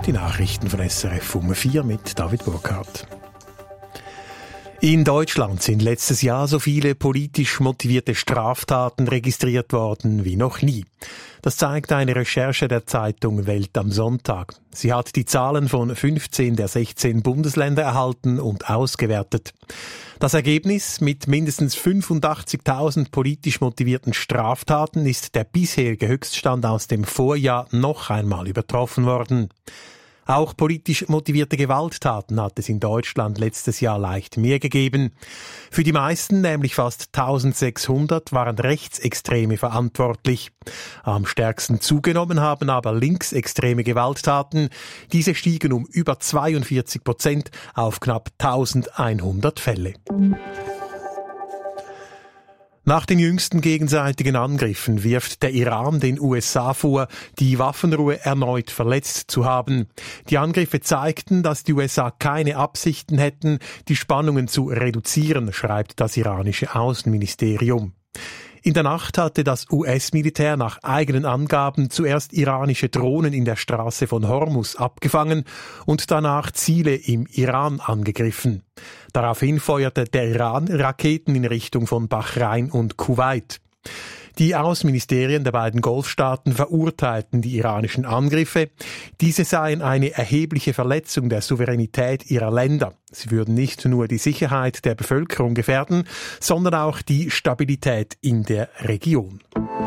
Die Nachrichten von SRF um 4 mit David Burkhardt. In Deutschland sind letztes Jahr so viele politisch motivierte Straftaten registriert worden wie noch nie. Das zeigt eine Recherche der Zeitung Welt am Sonntag. Sie hat die Zahlen von 15 der 16 Bundesländer erhalten und ausgewertet. Das Ergebnis: mit mindestens 85.000 politisch motivierten Straftaten ist der bisherige Höchststand aus dem Vorjahr noch einmal übertroffen worden. Auch politisch motivierte Gewalttaten hat es in Deutschland letztes Jahr leicht mehr gegeben. Für die meisten, nämlich fast 1600, waren Rechtsextreme verantwortlich. Am stärksten zugenommen haben aber linksextreme Gewalttaten. Diese stiegen um über 42% auf knapp 1100 Fälle. Nach den jüngsten gegenseitigen Angriffen wirft der Iran den USA vor, die Waffenruhe erneut verletzt zu haben. Die Angriffe zeigten, dass die USA keine Absichten hätten, die Spannungen zu reduzieren, schreibt das iranische Außenministerium. In der Nacht hatte das US-Militär nach eigenen Angaben zuerst iranische Drohnen in der Straße von Hormuz abgefangen und danach Ziele im Iran angegriffen. Daraufhin feuerte der Iran Raketen in Richtung von Bahrain und Kuwait. Die Außenministerien der beiden Golfstaaten verurteilten die iranischen Angriffe. Diese seien eine erhebliche Verletzung der Souveränität ihrer Länder. Sie würden nicht nur die Sicherheit der Bevölkerung gefährden, sondern auch die Stabilität in der Region.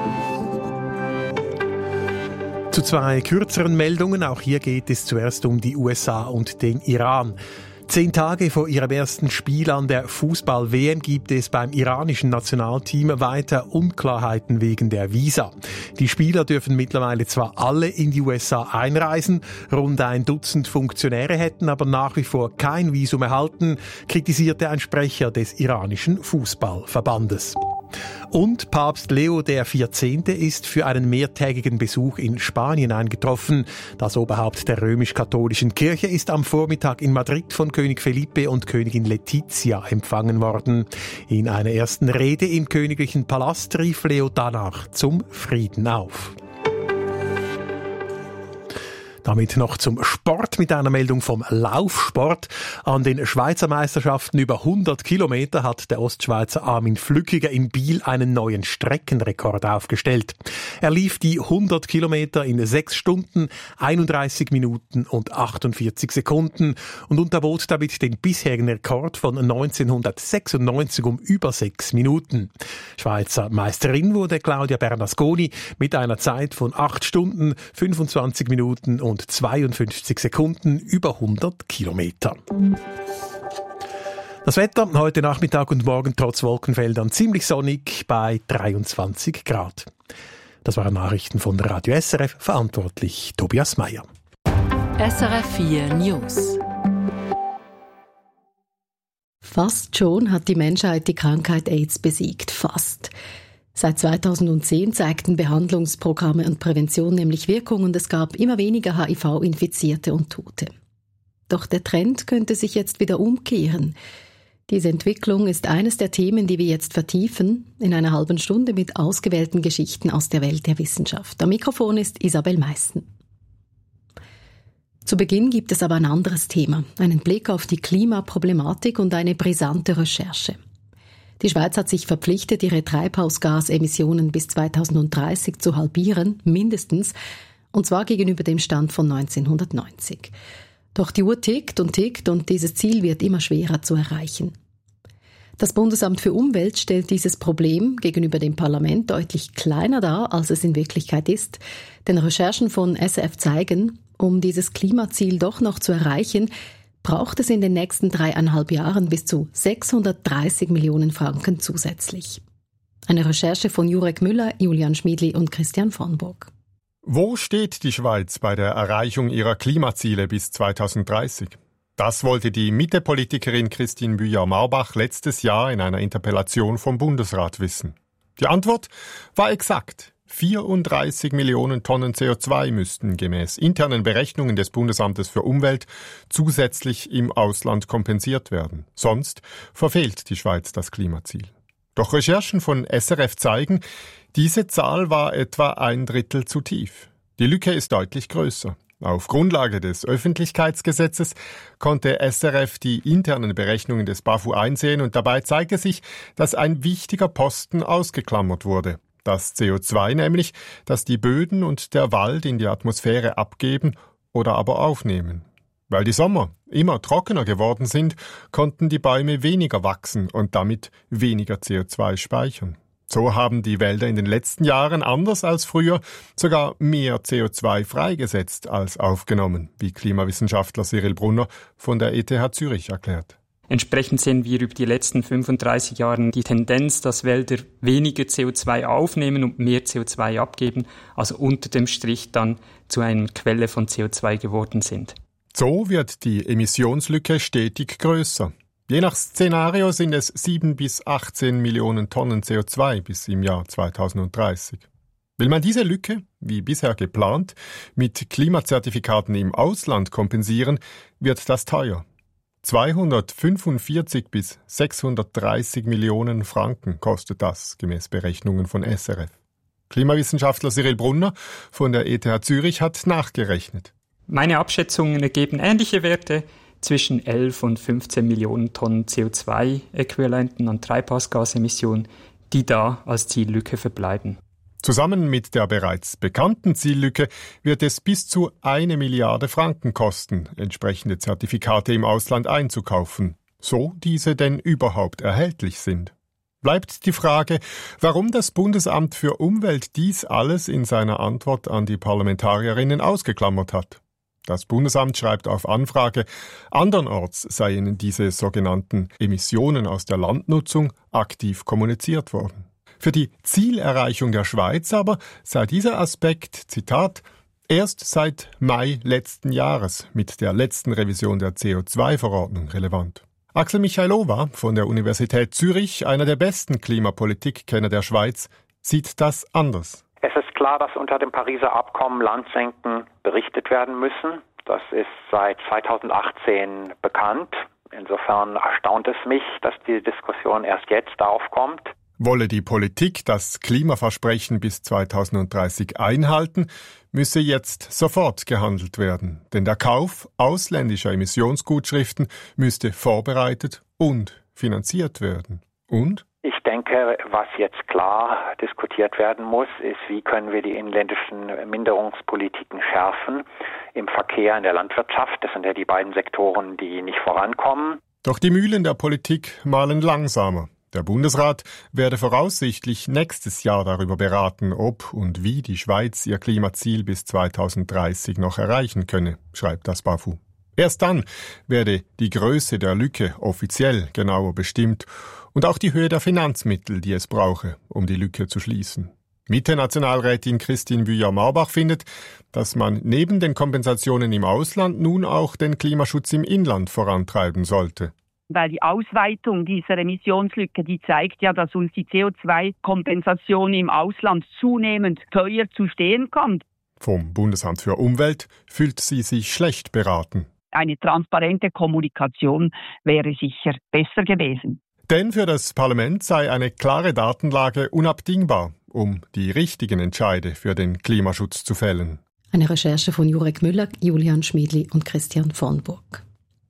Zu zwei kürzeren Meldungen. Auch hier geht es zuerst um die USA und den Iran. 10 Tage vor ihrem ersten Spiel an der Fußball-WM gibt es beim iranischen Nationalteam weiter Unklarheiten wegen der Visa. Die Spieler dürfen mittlerweile zwar alle in die USA einreisen, rund ein Dutzend Funktionäre hätten aber nach wie vor kein Visum erhalten, kritisierte ein Sprecher des iranischen Fußballverbandes. Und Papst Leo XIV. Ist für einen mehrtägigen Besuch in Spanien eingetroffen. Das Oberhaupt der römisch-katholischen Kirche ist am Vormittag in Madrid von König Felipe und Königin Letizia empfangen worden. In einer ersten Rede im königlichen Palast rief Leo danach zum Frieden auf. Damit noch zum Sport mit einer Meldung vom Laufsport. An den Schweizer Meisterschaften über 100 Kilometer hat der Ostschweizer Armin Flückiger in Biel einen neuen Streckenrekord aufgestellt. Er lief die 100 Kilometer in 6 Stunden, 31 Minuten und 48 Sekunden und unterbot damit den bisherigen Rekord von 1996 um über 6 Minuten. Schweizer Meisterin wurde Claudia Bernasconi mit einer Zeit von 8 Stunden, 25 Minuten und 52 Sekunden über 100 Kilometer. Das Wetter heute Nachmittag und morgen trotz Wolkenfeldern ziemlich sonnig bei 23 Grad. Das waren Nachrichten von Radio SRF, verantwortlich Tobias Meyer. SRF 4 News. Fast schon hat die Menschheit die Krankheit AIDS besiegt. Fast. Seit 2010 zeigten Behandlungsprogramme und Prävention nämlich Wirkung und es gab immer weniger HIV-Infizierte und Tote. Doch der Trend könnte sich jetzt wieder umkehren. Diese Entwicklung ist eines der Themen, die wir jetzt vertiefen, in einer halben Stunde mit ausgewählten Geschichten aus der Welt der Wissenschaft. Am Mikrofon ist Isabel Meissen. Zu Beginn gibt es aber ein anderes Thema, einen Blick auf die Klimaproblematik und eine brisante Recherche. Die Schweiz hat sich verpflichtet, ihre Treibhausgasemissionen bis 2030 zu halbieren, mindestens, und zwar gegenüber dem Stand von 1990. Doch die Uhr tickt und dieses Ziel wird immer schwerer zu erreichen. Das Bundesamt für Umwelt stellt dieses Problem gegenüber dem Parlament deutlich kleiner dar, als es in Wirklichkeit ist, denn Recherchen von SRF zeigen, um dieses Klimaziel doch noch zu erreichen, braucht es in den nächsten 3,5 Jahren bis zu 630 Millionen Franken zusätzlich. Eine Recherche von Jurek Müller, Julian Schmiedli und Christian von Burg. Wo steht die Schweiz bei der Erreichung ihrer Klimaziele bis 2030? Das wollte die Mitte-Politikerin Christine Büjar-Marbach letztes Jahr in einer Interpellation vom Bundesrat wissen. Die Antwort war exakt. 34 Millionen Tonnen CO2 müssten gemäß internen Berechnungen des Bundesamtes für Umwelt zusätzlich im Ausland kompensiert werden. Sonst verfehlt die Schweiz das Klimaziel. Doch Recherchen von SRF zeigen, diese Zahl war etwa 1/3 zu tief. Die Lücke ist deutlich größer. Auf Grundlage des Öffentlichkeitsgesetzes konnte SRF die internen Berechnungen des BAFU einsehen und dabei zeigte sich, dass ein wichtiger Posten ausgeklammert wurde. Das CO2 nämlich, das die Böden und der Wald in die Atmosphäre abgeben oder aber aufnehmen. Weil die Sommer immer trockener geworden sind, konnten die Bäume weniger wachsen und damit weniger CO2 speichern. So haben die Wälder in den letzten Jahren, anders als früher, sogar mehr CO2 freigesetzt als aufgenommen, wie Klimawissenschaftler Cyril Brunner von der ETH Zürich erklärt. Entsprechend sehen wir über die letzten 35 Jahre die Tendenz, dass Wälder weniger CO2 aufnehmen und mehr CO2 abgeben, also unter dem Strich dann zu einer Quelle von CO2 geworden sind. So wird die Emissionslücke stetig größer. Je nach Szenario sind es 7 bis 18 Millionen Tonnen CO2 bis im Jahr 2030. Will man diese Lücke, wie bisher geplant, mit Klimazertifikaten im Ausland kompensieren, wird das teuer. 245 bis 630 Millionen Franken kostet das, gemäß Berechnungen von SRF. Klimawissenschaftler Cyril Brunner von der ETH Zürich hat nachgerechnet. Meine Abschätzungen ergeben ähnliche Werte, zwischen 11 und 15 Millionen Tonnen CO2-Äquivalenten an Treibhausgasemissionen, die da als Ziellücke verbleiben. Zusammen mit der bereits bekannten Ziellücke wird es bis zu 1 Milliarde Franken kosten, entsprechende Zertifikate im Ausland einzukaufen, so diese denn überhaupt erhältlich sind. Bleibt die Frage, warum das Bundesamt für Umwelt dies alles in seiner Antwort an die Parlamentarierinnen ausgeklammert hat. Das Bundesamt schreibt auf Anfrage, andernorts seien diese sogenannten Emissionen aus der Landnutzung aktiv kommuniziert worden. Für die Zielerreichung der Schweiz aber sei dieser Aspekt, Zitat, erst seit Mai letzten Jahres mit der letzten Revision der CO2-Verordnung relevant. Axel Michailova von der Universität Zürich, einer der besten Klimapolitikkenner der Schweiz, sieht das anders. Es ist klar, dass unter dem Pariser Abkommen Landsenken berichtet werden müssen. Das ist seit 2018 bekannt. Insofern erstaunt es mich, dass die Diskussion erst jetzt aufkommt. Wolle die Politik das Klimaversprechen bis 2030 einhalten, müsse jetzt sofort gehandelt werden. Denn der Kauf ausländischer Emissionsgutschriften müsste vorbereitet und finanziert werden. Und? Ich denke, was jetzt klar diskutiert werden muss, ist, wie können wir die inländischen Minderungspolitiken schärfen im Verkehr, in der Landwirtschaft. Das sind ja die beiden Sektoren, die nicht vorankommen. Doch die Mühlen der Politik mahlen langsamer. Der Bundesrat werde voraussichtlich nächstes Jahr darüber beraten, ob und wie die Schweiz ihr Klimaziel bis 2030 noch erreichen könne, schreibt das BAFU. Erst dann werde die Größe der Lücke offiziell genauer bestimmt und auch die Höhe der Finanzmittel, die es brauche, um die Lücke zu schließen. Mitte-Nationalrätin Christine Büjar-Marbach findet, dass man neben den Kompensationen im Ausland nun auch den Klimaschutz im Inland vorantreiben sollte. Weil die Ausweitung dieser Emissionslücke, die zeigt ja, dass uns die CO2-Kompensation im Ausland zunehmend teuer zu stehen kommt. Vom Bundesamt für Umwelt fühlt sie sich schlecht beraten. Eine transparente Kommunikation wäre sicher besser gewesen. Denn für das Parlament sei eine klare Datenlage unabdingbar, um die richtigen Entscheide für den Klimaschutz zu fällen. Eine Recherche von Jurek Müller, Julian Schmiedli und Christian Vornburg.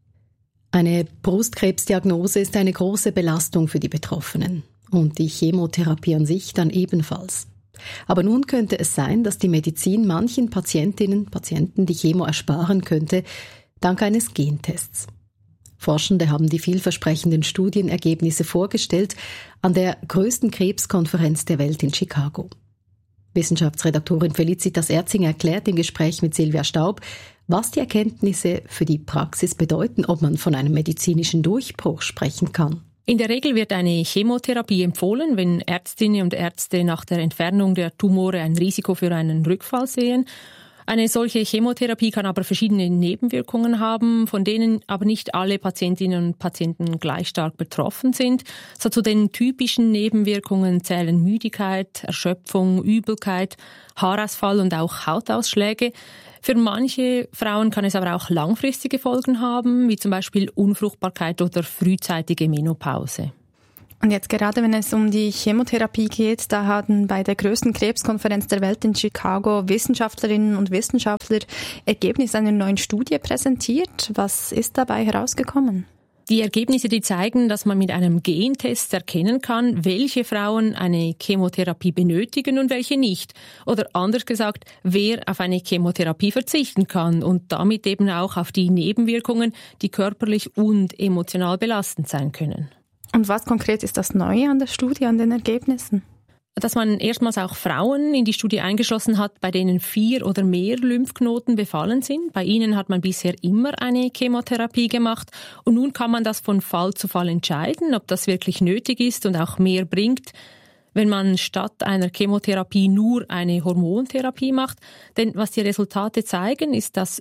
Eine Brustkrebsdiagnose ist eine große Belastung für die Betroffenen. Und die Chemotherapie an sich dann ebenfalls. Aber nun könnte es sein, dass die Medizin manchen Patientinnen und Patienten die Chemo ersparen könnte, dank eines Gentests. Forschende haben die vielversprechenden Studienergebnisse vorgestellt an der größten Krebskonferenz der Welt in Chicago. Wissenschaftsredaktorin Felicitas Erzinger erklärt im Gespräch mit Silvia Staub, was die Erkenntnisse für die Praxis bedeuten, ob man von einem medizinischen Durchbruch sprechen kann. In der Regel wird eine Chemotherapie empfohlen, wenn Ärztinnen und Ärzte nach der Entfernung der Tumore ein Risiko für einen Rückfall sehen. Eine solche Chemotherapie kann aber verschiedene Nebenwirkungen haben, von denen aber nicht alle Patientinnen und Patienten gleich stark betroffen sind. So zu den typischen Nebenwirkungen zählen Müdigkeit, Erschöpfung, Übelkeit, Haarausfall und auch Hautausschläge. Für manche Frauen kann es aber auch langfristige Folgen haben, wie zum Beispiel Unfruchtbarkeit oder frühzeitige Menopause. Und jetzt gerade, wenn es um die Chemotherapie geht, da haben bei der größten Krebskonferenz der Welt in Chicago Wissenschaftlerinnen und Wissenschaftler Ergebnisse einer neuen Studie präsentiert. Was ist dabei herausgekommen? Die Ergebnisse, die zeigen, dass man mit einem Gentest erkennen kann, welche Frauen eine Chemotherapie benötigen und welche nicht. Oder anders gesagt, wer auf eine Chemotherapie verzichten kann und damit eben auch auf die Nebenwirkungen, die körperlich und emotional belastend sein können. Und was konkret ist das Neue an der Studie, an den Ergebnissen? Dass man erstmals auch Frauen in die Studie eingeschlossen hat, bei denen 4 oder mehr Lymphknoten befallen sind. Bei ihnen hat man bisher immer eine Chemotherapie gemacht. Und nun kann man das von Fall zu Fall entscheiden, ob das wirklich nötig ist und auch mehr bringt, wenn man statt einer Chemotherapie nur eine Hormontherapie macht. Denn was die Resultate zeigen, ist, dass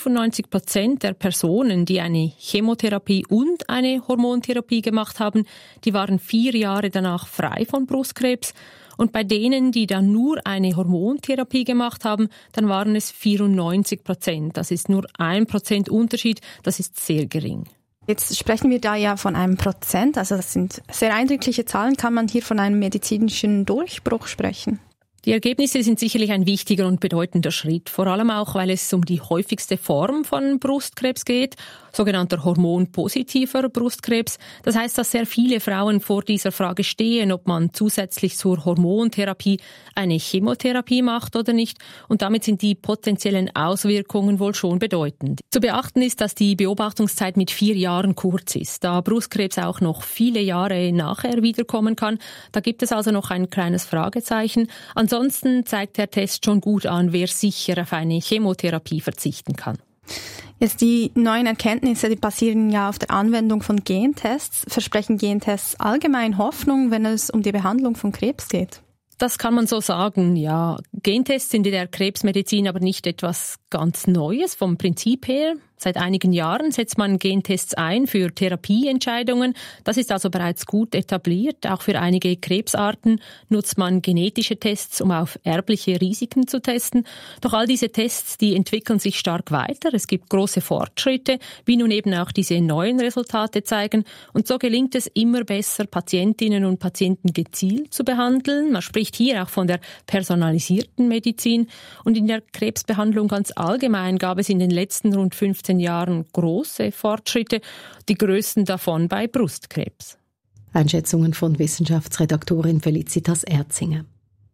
95% der Personen, die eine Chemotherapie und eine Hormontherapie gemacht haben, die waren 4 Jahre danach frei von Brustkrebs. Und bei denen, die dann nur eine Hormontherapie gemacht haben, dann waren es 94%. Das ist nur 1% Unterschied, das ist sehr gering. Jetzt sprechen wir da ja von einem Prozent, also das sind sehr eindrückliche Zahlen. Kann man hier von einem medizinischen Durchbruch sprechen? Die Ergebnisse sind sicherlich ein wichtiger und bedeutender Schritt, vor allem auch, weil es um die häufigste Form von Brustkrebs geht, sogenannter hormonpositiver Brustkrebs. Das heißt, dass sehr viele Frauen vor dieser Frage stehen, ob man zusätzlich zur Hormontherapie eine Chemotherapie macht oder nicht. Und damit sind die potenziellen Auswirkungen wohl schon bedeutend. Zu beachten ist, dass die Beobachtungszeit mit 4 Jahren kurz ist, da Brustkrebs auch noch viele Jahre nachher wiederkommen kann. Da gibt es also noch ein kleines Fragezeichen. Ansonsten zeigt der Test schon gut an, wer sicher auf eine Chemotherapie verzichten kann. Jetzt die neuen Erkenntnisse, die basieren ja auf der Anwendung von Gentests. Versprechen Gentests allgemein Hoffnung, wenn es um die Behandlung von Krebs geht? Das kann man so sagen, ja. Gentests sind in der Krebsmedizin aber nicht etwas ganz Neues vom Prinzip her. Seit einigen Jahren setzt man Gentests ein für Therapieentscheidungen. Das ist also bereits gut etabliert. Auch für einige Krebsarten nutzt man genetische Tests, um auf erbliche Risiken zu testen. Doch all diese Tests, die entwickeln sich stark weiter. Es gibt große Fortschritte, wie nun eben auch diese neuen Resultate zeigen. Und so gelingt es immer besser, Patientinnen und Patienten gezielt zu behandeln. Man spricht hier auch von der personalisierten Medizin. Und in der Krebsbehandlung ganz allgemein gab es in den letzten rund 15 Jahren große Fortschritte, die größten davon bei Brustkrebs. Einschätzungen von Wissenschaftsredaktorin Felicitas Erzinger.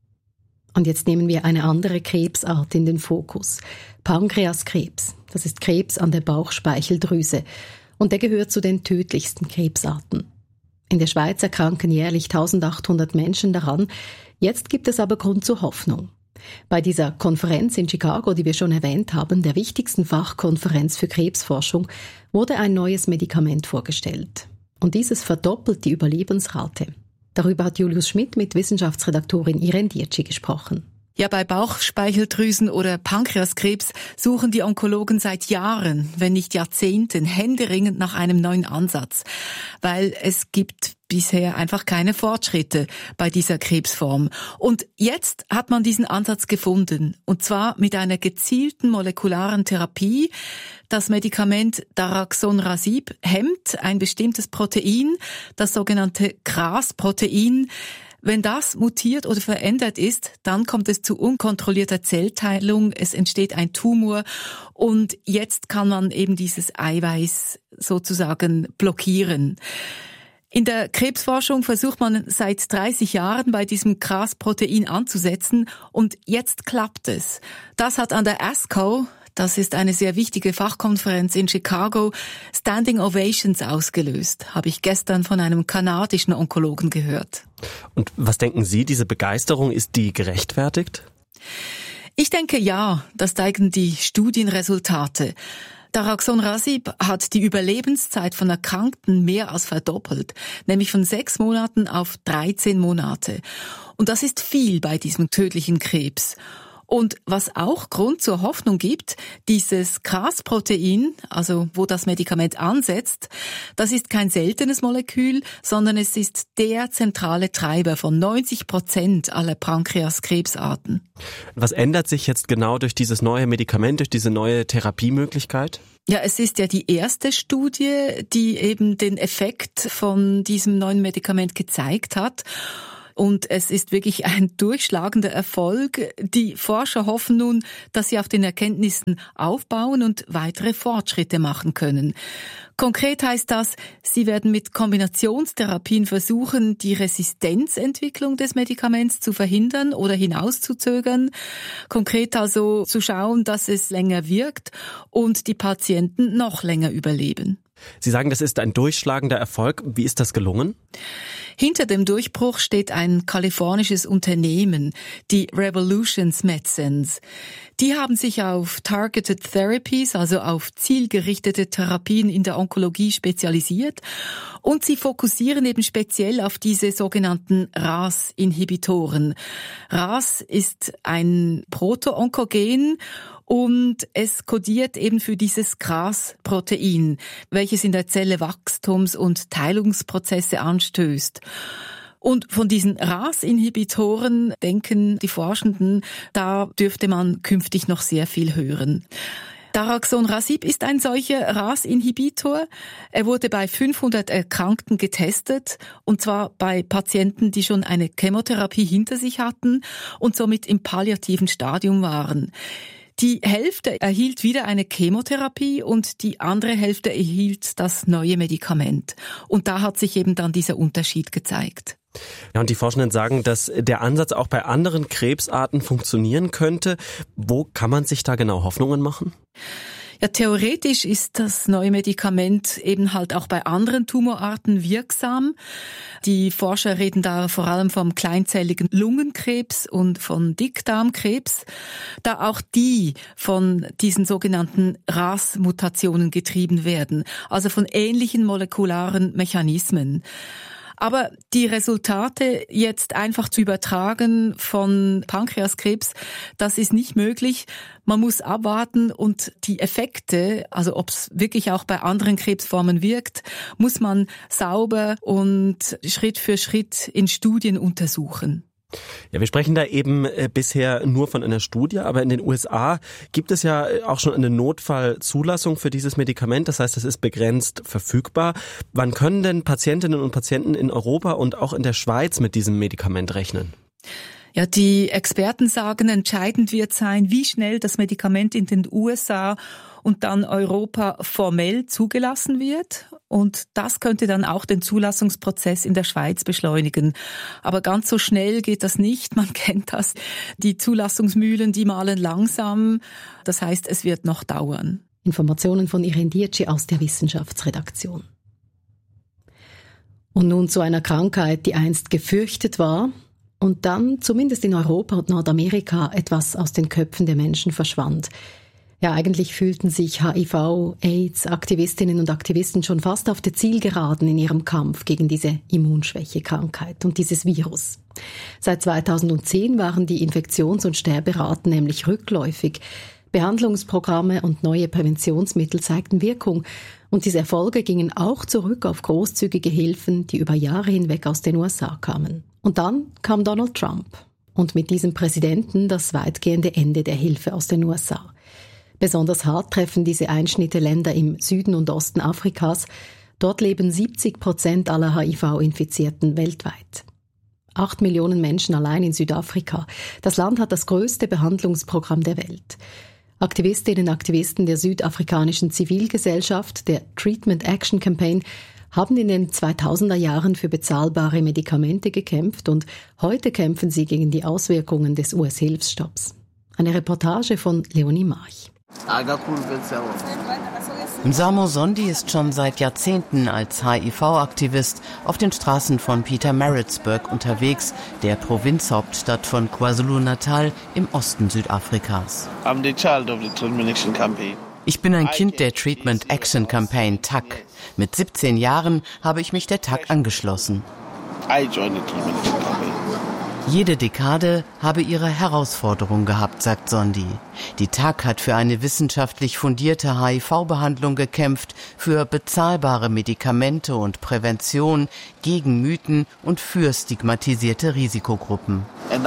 Und jetzt nehmen wir eine andere Krebsart in den Fokus. Pankreaskrebs. Das ist Krebs an der Bauchspeicheldrüse. Und der gehört zu den tödlichsten Krebsarten. In der Schweiz erkranken jährlich 1800 Menschen daran. Jetzt gibt es aber Grund zur Hoffnung. Bei dieser Konferenz in Chicago, die wir schon erwähnt haben, der wichtigsten Fachkonferenz für Krebsforschung, wurde ein neues Medikament vorgestellt. Und dieses verdoppelt die Überlebensrate. Darüber hat Julius Schmidt mit Wissenschaftsredaktorin Irene Dietschi gesprochen. Ja, bei Bauchspeicheldrüsen- oder Pankreaskrebs suchen die Onkologen seit Jahren, wenn nicht Jahrzehnten, händeringend nach einem neuen Ansatz, weil es gibt bisher einfach keine Fortschritte bei dieser Krebsform. Und jetzt hat man diesen Ansatz gefunden, und zwar mit einer gezielten molekularen Therapie. Das Medikament Daraxonrasib hemmt ein bestimmtes Protein, das sogenannte KRAS-Protein. Wenn das mutiert oder verändert ist, dann kommt es zu unkontrollierter Zellteilung, es entsteht ein Tumor und jetzt kann man eben dieses Eiweiß sozusagen blockieren. In der Krebsforschung versucht man seit 30 Jahren bei diesem KRAS-Protein anzusetzen und jetzt klappt es. Das hat an der ASCO, das ist eine sehr wichtige Fachkonferenz in Chicago, Standing Ovations ausgelöst, habe ich gestern von einem kanadischen Onkologen gehört. Und was denken Sie, diese Begeisterung, ist die gerechtfertigt? Ich denke ja, das zeigen die Studienresultate. Daraxonrasib hat die Überlebenszeit von Erkrankten mehr als verdoppelt, nämlich von 6 Monaten auf 13 Monate. Und das ist viel bei diesem tödlichen Krebs. Und was auch Grund zur Hoffnung gibt, dieses Grasprotein, also wo das Medikament ansetzt, das ist kein seltenes Molekül, sondern es ist der zentrale Treiber von 90% aller Pankreaskrebsarten. Was ändert sich jetzt genau durch dieses neue Medikament, durch diese neue Therapiemöglichkeit? Ja, es ist ja die erste Studie, die eben den Effekt von diesem neuen Medikament gezeigt hat. Und es ist wirklich ein durchschlagender Erfolg. Die Forscher hoffen nun, dass sie auf den Erkenntnissen aufbauen und weitere Fortschritte machen können. Konkret heißt das, sie werden mit Kombinationstherapien versuchen, die Resistenzentwicklung des Medikaments zu verhindern oder hinauszuzögern. Konkret also zu schauen, dass es länger wirkt und die Patienten noch länger überleben. Sie sagen, das ist ein durchschlagender Erfolg. Wie ist das gelungen? Hinter dem Durchbruch steht ein kalifornisches Unternehmen, die Revolutions Medicines. Die haben sich auf Targeted Therapies, also auf zielgerichtete Therapien in der Onkologie spezialisiert und sie fokussieren eben speziell auf diese sogenannten RAS-Inhibitoren. RAS ist ein Proto-Onkogen und es kodiert eben für dieses Grasprotein, welches in der Zelle Wachstums- und Teilungsprozesse anstößt. Und von diesen RAS-Inhibitoren denken die Forschenden, da dürfte man künftig noch sehr viel hören. Daraxonrasib ist ein solcher RAS-Inhibitor. Er wurde bei 500 Erkrankten getestet, und zwar bei Patienten, die schon eine Chemotherapie hinter sich hatten und somit im palliativen Stadium waren. Die Hälfte erhielt wieder eine Chemotherapie und die andere Hälfte erhielt das neue Medikament. Und da hat sich eben dann dieser Unterschied gezeigt. Ja, und die Forschenden sagen, dass der Ansatz auch bei anderen Krebsarten funktionieren könnte. Wo kann man sich da genau Hoffnungen machen? Ja, theoretisch ist das neue Medikament eben halt auch bei anderen Tumorarten wirksam. Die Forscher reden da vor allem vom kleinzelligen Lungenkrebs und von Dickdarmkrebs, da auch die von diesen sogenannten RAS-Mutationen getrieben werden, also von ähnlichen molekularen Mechanismen. Aber die Resultate jetzt einfach zu übertragen von Pankreaskrebs, das ist nicht möglich. Man muss abwarten und die Effekte, also ob es wirklich auch bei anderen Krebsformen wirkt, muss man sauber und Schritt für Schritt in Studien untersuchen. Ja, wir sprechen da eben bisher nur von einer Studie, aber in den USA gibt es ja auch schon eine Notfallzulassung für dieses Medikament. Das heißt, es ist begrenzt verfügbar. Wann können denn Patientinnen und Patienten in Europa und auch in der Schweiz mit diesem Medikament rechnen? Ja, die Experten sagen, entscheidend wird sein, wie schnell das Medikament in den USA und dann Europa formell zugelassen wird. Und das könnte dann auch den Zulassungsprozess in der Schweiz beschleunigen. Aber ganz so schnell geht das nicht. Man kennt das. Die Zulassungsmühlen, die mahlen langsam. Das heißt, es wird noch dauern. Informationen von Irene Dietschi aus der Wissenschaftsredaktion. Und nun zu einer Krankheit, die einst gefürchtet war und dann, zumindest in Europa und Nordamerika, etwas aus den Köpfen der Menschen verschwand. Ja, eigentlich fühlten sich HIV-AIDS-Aktivistinnen und Aktivisten schon fast auf der Zielgeraden in ihrem Kampf gegen diese Immunschwächekrankheit und dieses Virus. Seit 2010 waren die Infektions- und Sterberaten nämlich rückläufig. Behandlungsprogramme und neue Präventionsmittel zeigten Wirkung und diese Erfolge gingen auch zurück auf großzügige Hilfen, die über Jahre hinweg aus den USA kamen. Und dann kam Donald Trump und mit diesem Präsidenten das weitgehende Ende der Hilfe aus den USA. Besonders hart treffen diese Einschnitte Länder im Süden und Osten Afrikas. Dort leben 70% aller HIV-Infizierten weltweit. 8 Millionen Menschen allein in Südafrika. Das Land hat das größte Behandlungsprogramm der Welt. Aktivistinnen und Aktivisten der südafrikanischen Zivilgesellschaft, der Treatment Action Campaign, haben in den 2000er Jahren für bezahlbare Medikamente gekämpft und heute kämpfen sie gegen die Auswirkungen des US-Hilfsstopps. Eine Reportage von Leonie March. Mzamo Sondi ist schon seit Jahrzehnten als HIV-Aktivist auf den Straßen von Pietermaritzburg unterwegs, der Provinzhauptstadt von KwaZulu-Natal im Osten Südafrikas. Ich bin ein Kind der Treatment Action Campaign TAC. Mit 17 Jahren habe ich mich der TAC angeschlossen. Jede Dekade habe ihre Herausforderung gehabt, sagt Sondi. Die TAG hat für eine wissenschaftlich fundierte HIV-Behandlung gekämpft, für bezahlbare Medikamente und Prävention, gegen Mythen und für stigmatisierte Risikogruppen.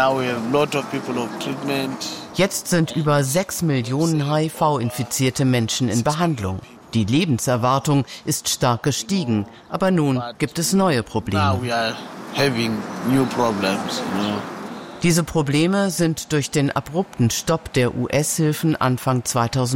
Jetzt sind über 6 Millionen HIV-infizierte Menschen in Behandlung. Die Lebenserwartung ist stark gestiegen, aber nun gibt es neue Probleme. Diese Probleme sind durch den abrupten Stopp der US-Hilfen Anfang 2000